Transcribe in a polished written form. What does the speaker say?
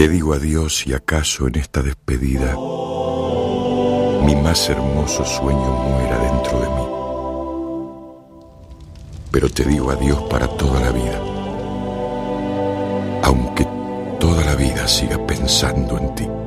Te digo adiós y acaso en esta despedida mi más hermoso sueño muera dentro de mí. Pero te digo adiós para toda la vida, aunque toda la vida siga pensando en ti.